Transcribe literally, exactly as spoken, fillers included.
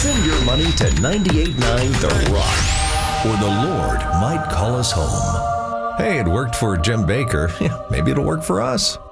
Send your money to ninety-eight point nine The Rock, or the Lord might call us home. Hey, it worked for Jim Baker. Yeah, maybe it'll work for us.